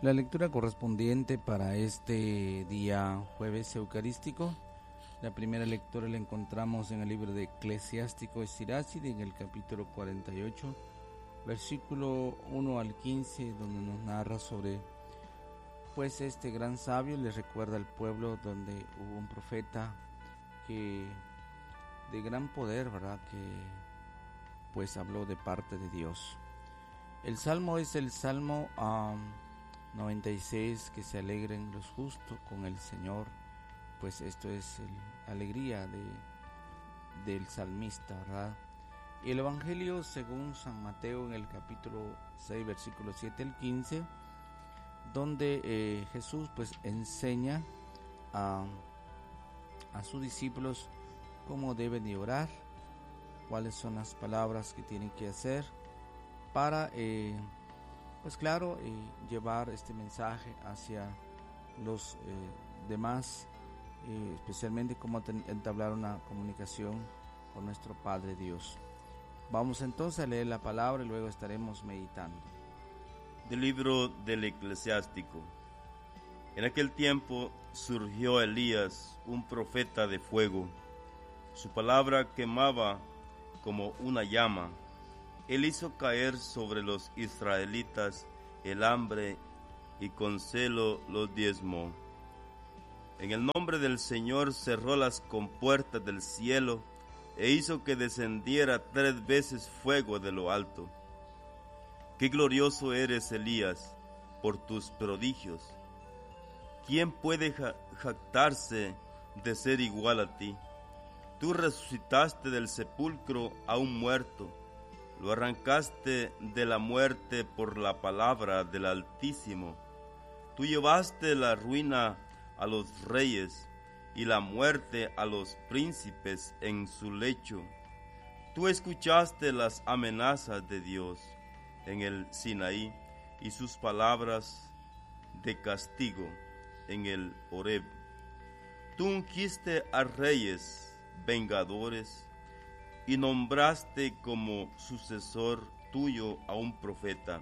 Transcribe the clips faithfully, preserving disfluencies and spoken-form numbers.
La lectura correspondiente para este día jueves eucarístico, la primera lectura la encontramos en el libro de Eclesiástico de Siracide, en el capítulo cuarenta y ocho, versículo uno al quince, donde nos narra sobre pues este gran sabio. Le recuerda al pueblo donde hubo un profeta que de gran poder, ¿verdad?, que pues habló de parte de Dios. El salmo es el Salmo um, noventa y seis, que se alegren los justos con el Señor. Pues esto es la alegría de, del salmista, ¿verdad? Y el Evangelio según San Mateo, en el capítulo seis, versículos siete al quince, donde eh, Jesús pues enseña a, a sus discípulos cómo deben de orar, cuáles son las palabras que tienen que hacer para, eh, pues claro, eh, llevar este mensaje hacia los eh, demás, eh, especialmente cómo entablar una comunicación con nuestro Padre Dios. Vamos entonces a leer la palabra y luego estaremos meditando. Del libro del Eclesiástico. En aquel tiempo surgió Elías, un profeta de fuego. Su palabra quemaba como una llama. Él hizo caer sobre los israelitas el hambre y con celo los diezmó. En el nombre del Señor cerró las compuertas del cielo e hizo que descendiera tres veces fuego de lo alto. Qué glorioso eres, Elías, por tus prodigios. ¿Quién puede jactarse de ser igual a ti? Tú resucitaste del sepulcro a un muerto, lo arrancaste de la muerte por la palabra del Altísimo. Tú llevaste la ruina a los reyes y la muerte a los príncipes en su lecho. Tú escuchaste las amenazas de Dios en el Sinaí y sus palabras de castigo en el Horeb. Tú ungiste a reyes vengadores y nombraste como sucesor tuyo a un profeta.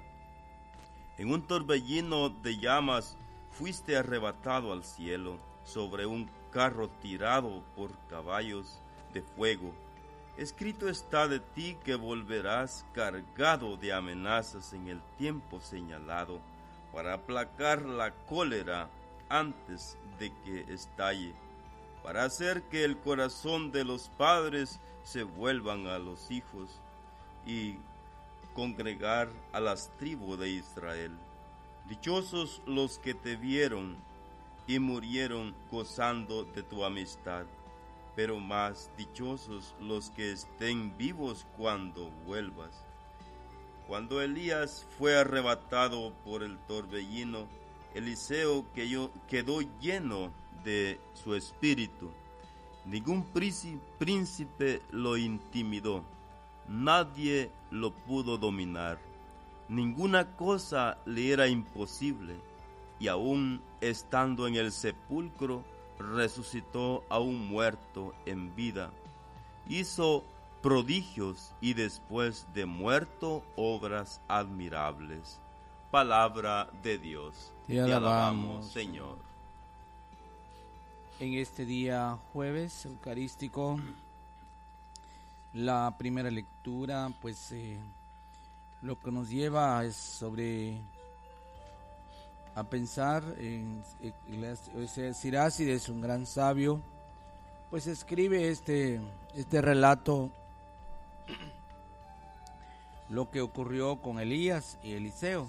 En un torbellino de llamas fuiste arrebatado al cielo sobre un carro tirado por caballos de fuego. Escrito está de ti que volverás cargado de amenazas en el tiempo señalado, para aplacar la cólera antes de que estalle, para hacer que el corazón de los padres se vuelvan a los hijos y congregar a las tribus de Israel. Dichosos los que te vieron y murieron gozando de tu amistad, pero más dichosos los que estén vivos cuando vuelvas. Cuando Elías fue arrebatado por el torbellino, Eliseo quedó lleno de su espíritu. Ningún príncipe lo intimidó, nadie lo pudo dominar. Ninguna cosa le era imposible, y aún estando en el sepulcro, resucitó a un muerto en vida. Hizo prodigios y después de muerto obras admirables. Palabra de Dios. Te alabamos, Te alabamos, Señor. En este día jueves eucarístico, la primera lectura, pues eh, lo que nos lleva es sobre a pensar en, en Siracide, es un gran sabio, pues escribe este, este relato, lo que ocurrió con Elías y Eliseo.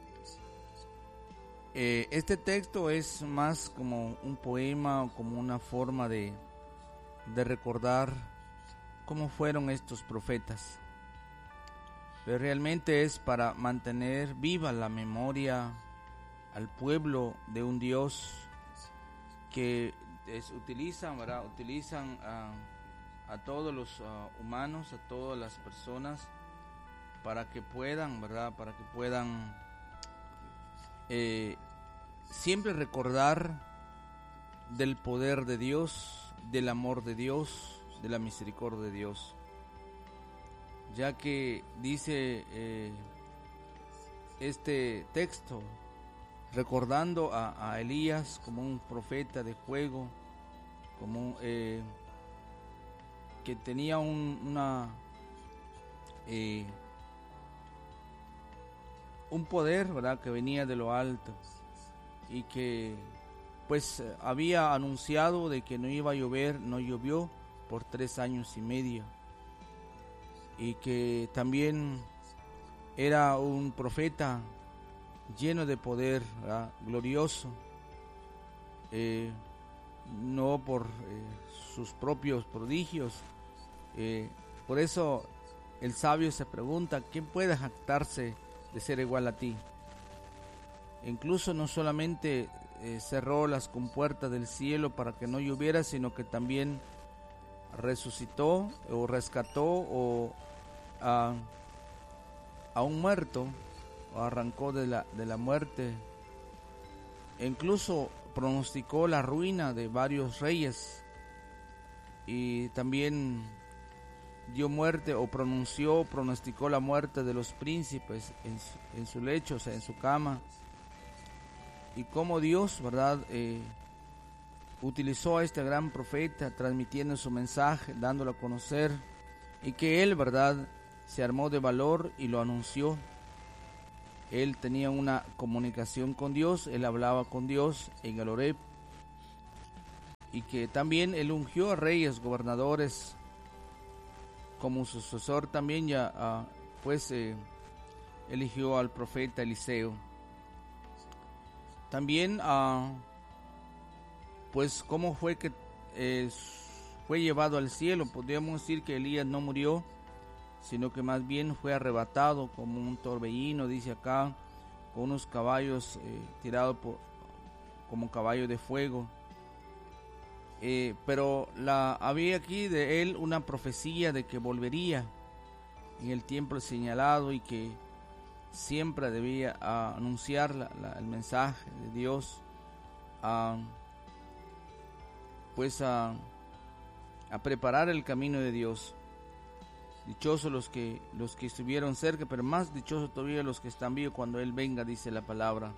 Eh, este texto es más como un poema o como una forma de, de recordar cómo fueron estos profetas, pero realmente es para mantener viva la memoria al pueblo de un Dios que es, utilizan, ¿verdad? utilizan a, a todos los uh, humanos, a todas las personas, para que puedan, ¿verdad? Para que puedan eh, siempre recordar del poder de Dios, del amor de Dios, de la misericordia de Dios, ya que dice eh, este texto recordando a, a Elías como un profeta de fuego, como eh, que tenía un, una eh, un poder, ¿verdad?, que venía de lo alto, y que pues había anunciado de que no iba a llover, no llovió por tres años y medio, y que también era un profeta lleno de poder, ¿verdad?, glorioso, eh, no por eh, sus propios prodigios. Eh, por eso el sabio se pregunta: ¿quién puede jactarse de ser igual a ti? Incluso no solamente eh, cerró las compuertas del cielo para que no lloviera, sino que también resucitó o rescató o a, a un muerto, o arrancó de la, de la muerte. E incluso pronosticó la ruina de varios reyes, y también dio muerte o pronunció, pronosticó la muerte de los príncipes en su, en su lecho, o sea, en su cama. Y cómo Dios, ¿verdad?, eh, utilizó a este gran profeta transmitiendo su mensaje, dándolo a conocer, y que él, ¿verdad?, se armó de valor y lo anunció. Él tenía una comunicación con Dios, él hablaba con Dios en el Horeb, y que también él ungió a reyes, gobernadores, como sucesor también ya uh, pues eh, eligió al profeta Eliseo. También uh, pues cómo fue que eh, fue llevado al cielo. Podríamos decir que Elías no murió, sino que más bien fue arrebatado como un torbellino, dice acá, con unos caballos eh, tirados por, como caballo de fuego. Eh, pero la, había aquí de él una profecía de que volvería en el tiempo señalado, y que siempre debía uh, anunciar la, la, el mensaje de Dios, uh, pues uh, a preparar el camino de Dios. Dichosos los que, los que estuvieron cerca, pero más dichosos todavía los que están vivos cuando Él venga, dice la palabra.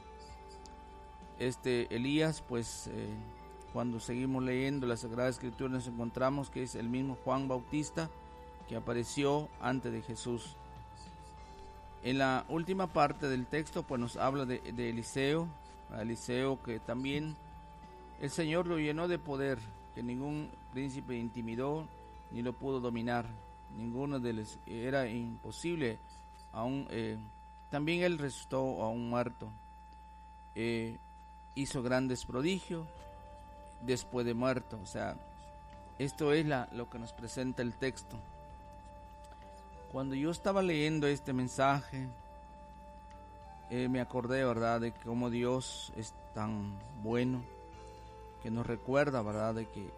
Este Elías, pues eh, cuando seguimos leyendo la Sagrada Escritura nos encontramos que es el mismo Juan Bautista que apareció antes de Jesús. En la última parte del texto pues nos habla de, de Eliseo, Eliseo que también el Señor lo llenó de poder, que ningún príncipe intimidó ni lo pudo dominar. Ninguno de ellos, era imposible. Aún, eh, también él resucitó a un muerto, eh, hizo grandes prodigios después de muerto. O sea, esto es la, lo que nos presenta el texto. Cuando yo estaba leyendo este mensaje, eh, me acordé, ¿verdad?, de cómo Dios es tan bueno, que nos recuerda, ¿verdad?, de que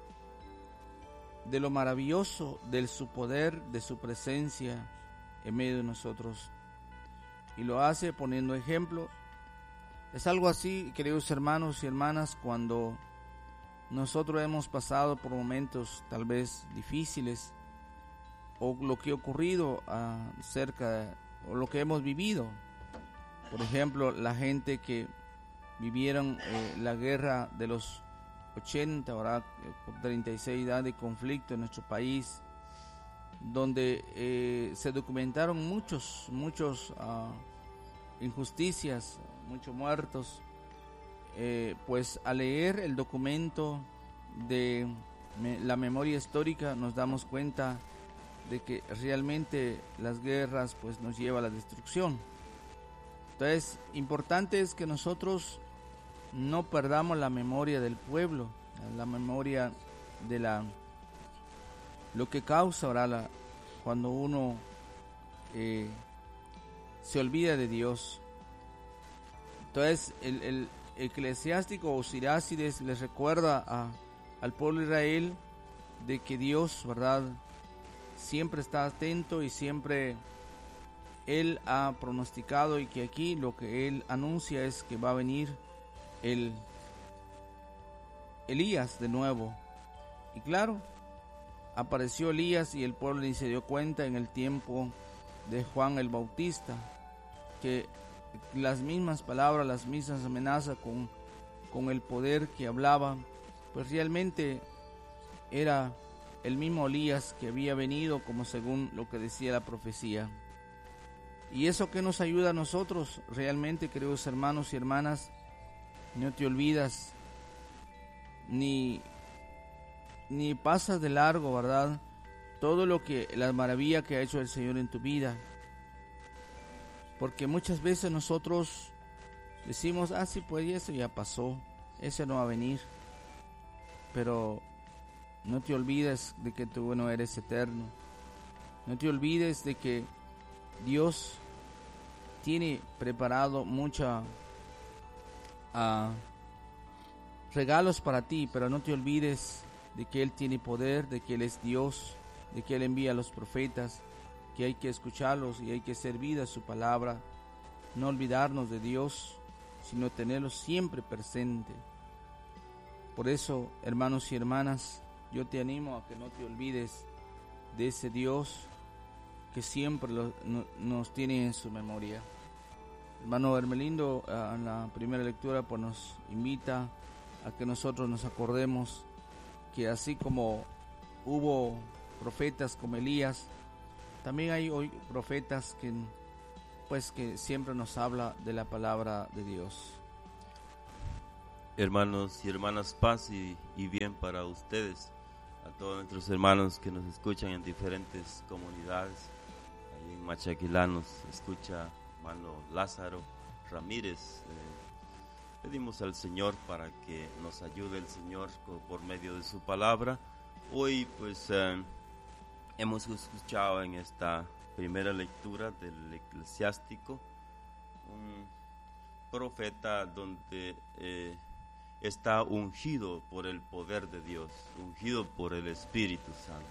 de lo maravilloso de su poder, de su presencia en medio de nosotros, y lo hace poniendo ejemplo. Es algo así, queridos hermanos y hermanas, cuando nosotros hemos pasado por momentos tal vez difíciles, o lo que ha ocurrido uh, cerca, o lo que hemos vivido. Por ejemplo, la gente que vivieron eh, la guerra de los ochenta, ahora por treinta y seis años de conflicto en nuestro país, donde eh, se documentaron muchos, muchos uh, injusticias, muchos muertos. Eh, pues al leer el documento de me, la memoria histórica nos damos cuenta de que realmente las guerras pues nos llevan a la destrucción. Entonces, importante es que nosotros no perdamos la memoria del pueblo, la memoria de la lo que causa ahora la, cuando uno eh, se olvida de Dios. Entonces el, el eclesiástico o Sirácides les recuerda a, al pueblo de Israel de que Dios, ¿verdad?, siempre está atento, y siempre Él ha pronosticado, y que aquí lo que Él anuncia es que va a venir el Elías de nuevo. Y claro, apareció Elías, y el pueblo ni se dio cuenta en el tiempo de Juan el Bautista, que las mismas palabras, las mismas amenazas con, con el poder que hablaba, pues realmente era el mismo Elías que había venido como según lo que decía la profecía. Y eso que nos ayuda a nosotros realmente, queridos hermanos y hermanas, no te olvidas ni, ni pasas de largo, ¿verdad? Todo lo que, la maravilla que ha hecho el Señor en tu vida. Porque muchas veces nosotros decimos, ah, sí, pues eso ya pasó, ese no va a venir. Pero no te olvides de que tú no eres eterno. No te olvides de que Dios tiene preparado mucha uh, regalos para ti, pero no te olvides de que Él tiene poder, de que Él es Dios, de que Él envía a los profetas, que hay que escucharlos y hay que servir a su palabra. No olvidarnos de Dios, sino tenerlo siempre presente. Por eso, hermanos y hermanas, yo te animo a que no te olvides de ese Dios que siempre lo, no, nos tiene en su memoria. Hermano Hermelindo, en la primera lectura pues nos invita a que nosotros nos acordemos que así como hubo profetas como Elías, también hay hoy profetas que pues que siempre nos habla de la palabra de Dios. Hermanos y hermanas, paz y, y bien para ustedes, a todos nuestros hermanos que nos escuchan en diferentes comunidades. Ahí en Machaquilá nos escucha hermano Lázaro Ramírez. Eh, pedimos al Señor para que nos ayude el Señor por medio de su palabra. Hoy pues eh, hemos escuchado en esta primera lectura del Eclesiástico un profeta donde eh, está ungido por el poder de Dios, ungido por el Espíritu Santo.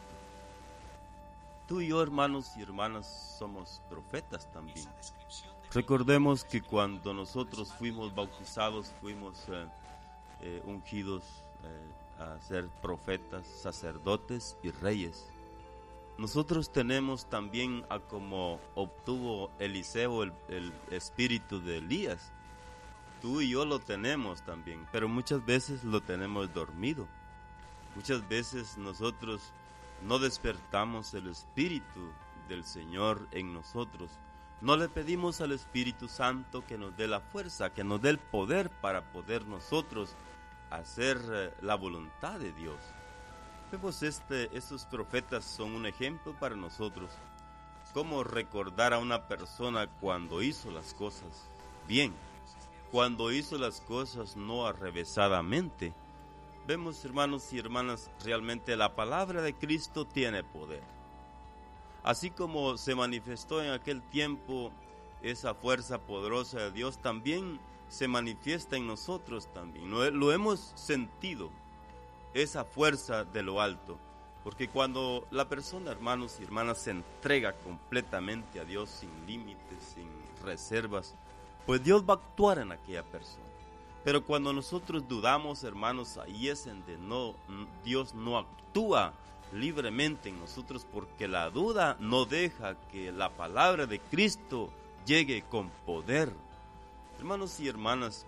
Tú y yo, hermanos y hermanas, somos profetas también. Recordemos que cuando nosotros fuimos bautizados, fuimos eh, eh, ungidos eh, a ser profetas, sacerdotes y reyes. Nosotros tenemos también, a como obtuvo Eliseo el, el espíritu de Elías. Tú y yo lo tenemos también, pero muchas veces lo tenemos dormido. Muchas veces nosotros no despertamos el Espíritu del Señor en nosotros. No le pedimos al Espíritu Santo que nos dé la fuerza, que nos dé el poder para poder nosotros hacer eh, la voluntad de Dios. Vemos este, estos profetas son un ejemplo para nosotros. Cómo recordar a una persona cuando hizo las cosas bien, cuando hizo las cosas no arrevesadamente. Vemos, hermanos y hermanas, realmente la palabra de Cristo tiene poder. Así como se manifestó en aquel tiempo esa fuerza poderosa de Dios, también se manifiesta en nosotros también. Lo, lo hemos sentido, esa fuerza de lo alto. Porque cuando la persona, hermanos y hermanas, se entrega completamente a Dios sin límites, sin reservas, pues Dios va a actuar en aquella persona. Pero cuando nosotros dudamos, hermanos, ahí es en donde no, Dios no actúa libremente en nosotros, porque la duda no deja que la palabra de Cristo llegue con poder. Hermanos y hermanas,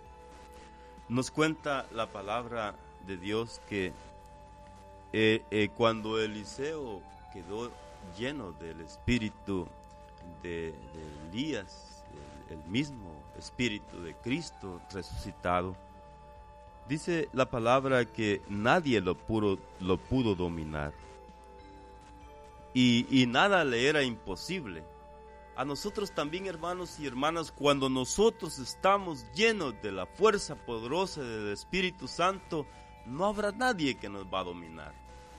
nos cuenta la palabra de Dios que eh, eh, cuando Eliseo quedó lleno del espíritu de, de Elías, el, el mismo espíritu de Cristo resucitado, dice la palabra que nadie lo pudo, lo pudo dominar y, y nada le era imposible. A nosotros también, hermanos y hermanas, cuando nosotros estamos llenos de la fuerza poderosa del Espíritu Santo, no habrá nadie que nos va a dominar.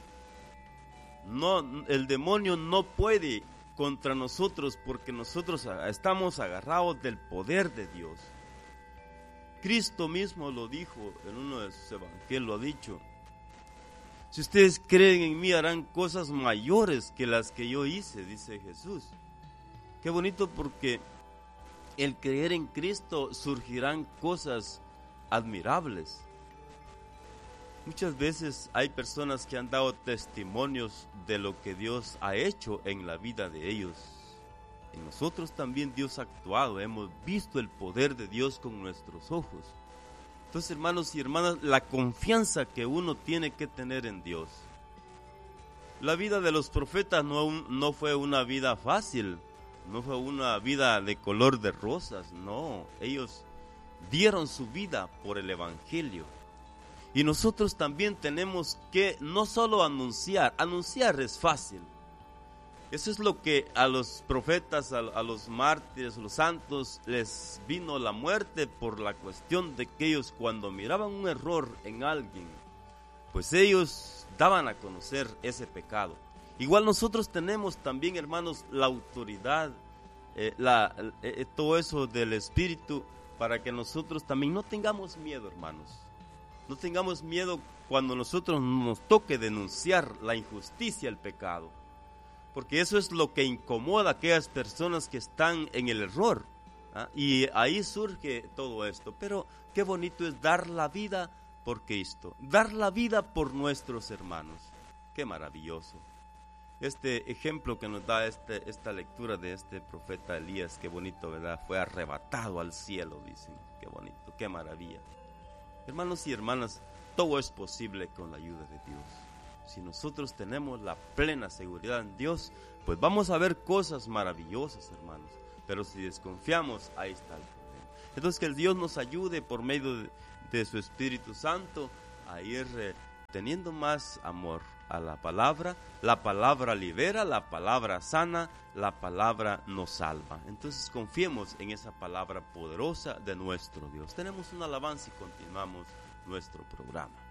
No, el demonio no puede contra nosotros porque nosotros estamos agarrados del poder de Dios. Cristo mismo lo dijo en uno de sus evangelios, lo ha dicho: si ustedes creen en mí harán cosas mayores que las que yo hice, dice Jesús. Qué bonito, porque el creer en Cristo surgirán cosas admirables. Muchas veces hay personas que han dado testimonios de lo que Dios ha hecho en la vida de ellos, en nosotros también Dios ha actuado, hemos visto el poder de Dios con nuestros ojos. Entonces, hermanos y hermanas, la confianza que uno tiene que tener en Dios. La vida de los profetas no, no fue una vida fácil, no fue una vida de color de rosas, no, ellos dieron su vida por el evangelio. Y nosotros también tenemos que no solo anunciar, anunciar es fácil. Eso es lo que a los profetas, a, a los mártires, a los santos, les vino la muerte por la cuestión de que ellos cuando miraban un error en alguien, pues ellos daban a conocer ese pecado. Igual nosotros tenemos también, hermanos, la autoridad, eh, la, eh, todo eso del Espíritu, para que nosotros también no tengamos miedo, hermanos. No tengamos miedo cuando nosotros nos toque denunciar la injusticia, el pecado. Porque eso es lo que incomoda a aquellas personas que están en el error, ¿ah? Y ahí surge todo esto. Pero qué bonito es dar la vida por Cristo, dar la vida por nuestros hermanos. Qué maravilloso. Este ejemplo que nos da este, esta lectura de este profeta Elías, qué bonito, ¿verdad? Fue arrebatado al cielo, dicen. Qué bonito, qué maravilla. Hermanos y hermanas, todo es posible con la ayuda de Dios. Si nosotros tenemos la plena seguridad en Dios, pues vamos a ver cosas maravillosas, hermanos. Pero si desconfiamos, ahí está el problema. Entonces que el Dios nos ayude por medio de, de su Espíritu Santo a ir eh, teniendo más amor a la palabra. La palabra libera, la palabra sana, la palabra nos salva. Entonces confiemos en esa palabra poderosa de nuestro Dios. Tenemos una alabanza y continuamos nuestro programa.